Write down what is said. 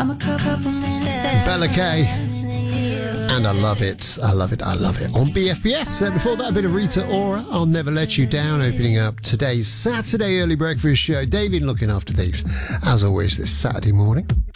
Bella Kay. And I love it. I love it. I love it. On BFBS. Before that, a bit of Rita Ora. I'll Never Let You Down. Opening up today's Saturday early breakfast show. David looking after these, as always, this Saturday morning.